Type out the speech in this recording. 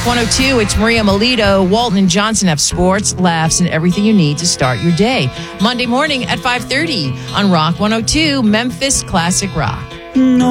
102, it's Maria Melito. Walton and Johnson have sports, laughs, and everything you need to start your day. Monday morning at 5:30 on Rock 102, Memphis Classic Rock. No.